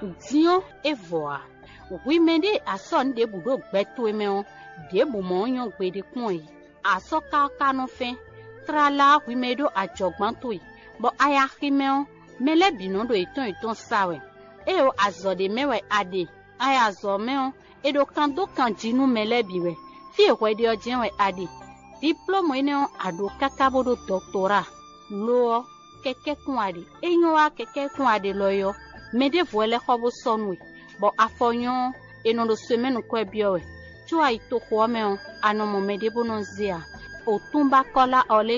Dion evoa. Oui mende ason de budo beto emeo. De bumo yon gbede kwen. Aso ka no fin. Trala oui medo a jogbantoi. Bo aya kimeo. Mele binondo iton sawe. Eo azode mewe ade. Aya zo meo. Edo kando kanjinu mele biwe. Fi wede ojenwe ade. Diplôme ene ado kakabodo doctorat. Lo keke kwade. Enyo wa keke kwade loyo. Mede voile khobo sonwe. Bo afonyo enondo semaine kwe biowe. Chua ito kwame ano mo mede bononzia. Otumba kola ole